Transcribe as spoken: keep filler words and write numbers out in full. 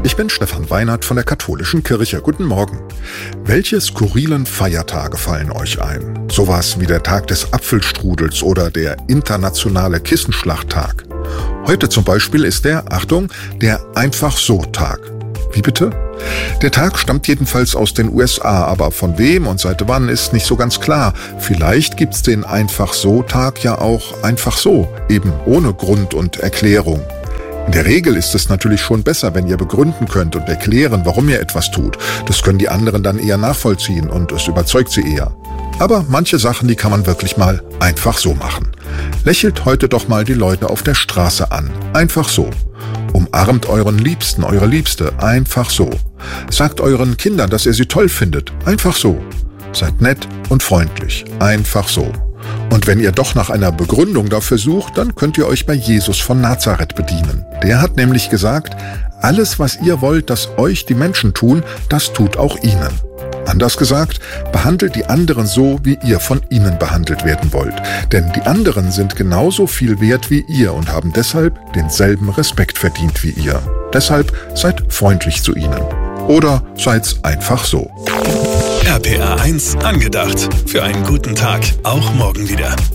Ich bin Stefan Weinert von der Katholischen Kirche. Guten Morgen. Welche skurrilen Feiertage fallen euch ein? Sowas wie der Tag des Apfelstrudels oder der internationale Kissenschlachttag. Heute zum Beispiel ist der, Achtung, der Einfach-so-Tag. Wie bitte? Der Tag stammt jedenfalls aus den U S A, aber von wem und seit wann ist nicht so ganz klar. Vielleicht gibt's den Einfach-so-Tag ja auch einfach so, eben ohne Grund und Erklärung. In der Regel ist es natürlich schon besser, wenn ihr begründen könnt und erklären, warum ihr etwas tut. Das können die anderen dann eher nachvollziehen und es überzeugt sie eher. Aber manche Sachen, die kann man wirklich mal einfach so machen. Lächelt heute doch mal die Leute auf der Straße an. Einfach so. Umarmt euren Liebsten, eure Liebste. Einfach so. Sagt euren Kindern, dass ihr sie toll findet. Einfach so. Seid nett und freundlich. Einfach so. Und wenn ihr doch nach einer Begründung dafür sucht, dann könnt ihr euch bei Jesus von Nazareth bedienen. Der hat nämlich gesagt, alles, was ihr wollt, dass euch die Menschen tun, das tut auch ihnen. Anders gesagt, behandelt die anderen so, wie ihr von ihnen behandelt werden wollt. Denn die anderen sind genauso viel wert wie ihr und haben deshalb denselben Respekt verdient wie ihr. Deshalb seid freundlich zu ihnen. Oder seid's einfach so. R P R eins angedacht. Für einen guten Tag. Auch morgen wieder.